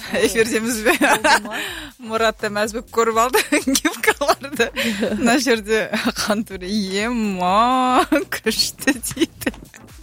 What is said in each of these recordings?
эфирдеміз бе? Мұрат та мәз болып көріп алды гифкаларды. Мына жерде Қантур ема күшті дейді.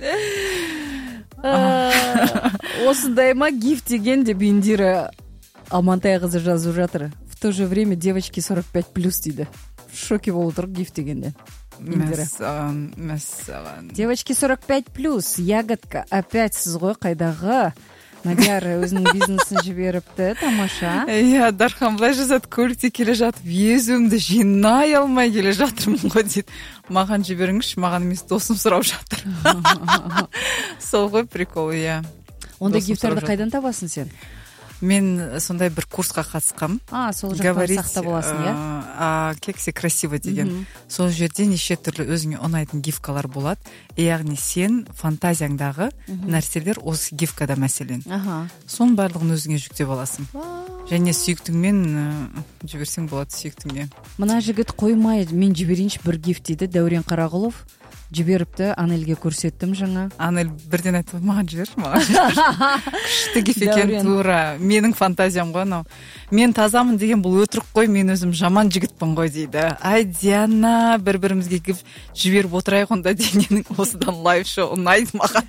Осындай ма гиф деген деп Индира Амантай қызы жазып жатыр. В то же время девочки 45+ дейді. В шоке болып отыр гиф дегенде. Мәссаған. Девочки 45+, ягодка опять сіз ғой қайдағы? Мадияр өзінің бизнесін жіберіпті, тамаша. Иә, Дархан былай жазады, көлікте келе жатып, езуімді жинай алмай келе жатырмын ғой дейді. Маған жіберіңізші, маған емес, досым сұрап жатыр. Сол ғой прикол, иә. Онда гифтарды қайдан табасың сен? Мен сондай бір курсқа қатысқам. Сол жақтан сақтап аласың, иә? Кексе красиво деген. Сол жерде неше түрлі өзіңе ұнайтын гифкалар болады. Яғни сен фантазияңдағы нәрселер осы гифкада мәселен. Соның барлығын өзіңе жүктеп аласың. Және сүйіктіңмен жіберсең болады сүйіктіңе. Мына жігіт қоймай, мен жіберейінші бір гиф дейді, Дәурен Қарағұлов. Жіберіпті, Анельге көрсеттім жаңа. Анель бірден айтты, маған жіберші, маған жіберші. Күшті гиф екен, тура. Менің фантазиям ғой анау. Мен тазамын деген бұл өтірік қой, мен өзім жаман жігітпін ғой дейді. Ай, Диана, бір-бірімізге гиф жіберіп отырайық онда дененің осыдан лайв-шоу ұнайды маған.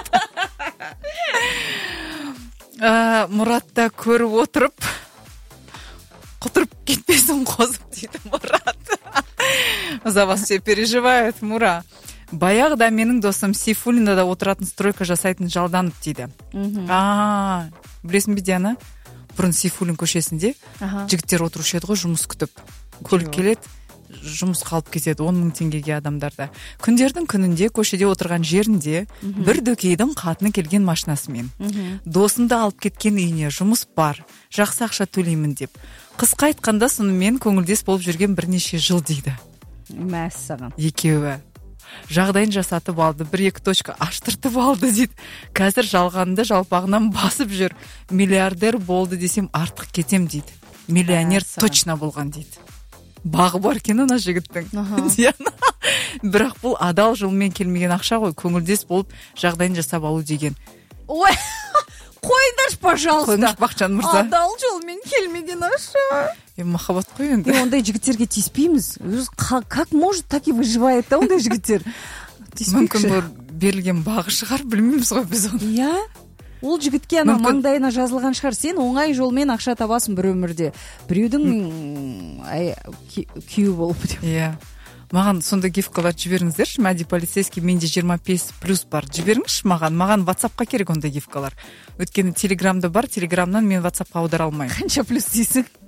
Мұратта көріп отырып, құтырып кетпесін қозып дейді Мұрат. За вас все переживает, Мура. Баяғыда менің досым Сейфуллинда отыратын стройка жасайтын жалданып дейді. Білесің бе, Диана? Бұрын Сейфуллин көшесінде жігіттер отырушы еді ғой, жұмыс күтіп. Көлік келеді, жұмыс қалып кетеді 10 000 теңгеге адамдарда. Күндердің күнінде көшеде отырған жерінде бір дөкейдің қатыны келген машинасымен. Досымды алып кеткен үйіне жұмыс бар, жақсы ақша төлеймін деп. Қысқа айтқанда сонымен көңілдес болып жүрген бірнеше жыл дейді. Мәссаған. Екеуі жағдайын жасатып алды, 1-2 точка аштыртып алды дейді. Қазір жалғанды жалпағынан басып жүр. Миллиардер болды десем артық кетем дейді. Миллионер точно болған дейді. Бағы бар екен ана жігіттің. Бірақ бұл адал жолмен келмеген ақша ғой, көңілдес болып жағдайын жасап алу деген. Ой, қойыңдаршы, пожалуйста. Қойыңдаршы, Бақытжан мырза. Адал жолмен келмеген ақша. Махаббат қой енді. Ондай жігіттерге тиіспейміз. Как может, так и выживает да ондай жігіттер. Мүмкін бұл берілген бағы шығар, білмейміз ғой біз оны. Иә. Ол жігітке ана маңдайына жазылған шығар. Сен оңай жолмен ақша табасың бір өмірде. Біреудің күйеуі болып. Иә. Маған сонда гифкалар жіберіңіздерші, Мәди полицейский, менде 25+ бар. Жіберіңізші маған WhatsApp-қа керек ондай гифкалар. Өткені Телеграмда бар, Телеграмнан мен WhatsApp-қа аудара алмаймын. Қанша плюс дейсің?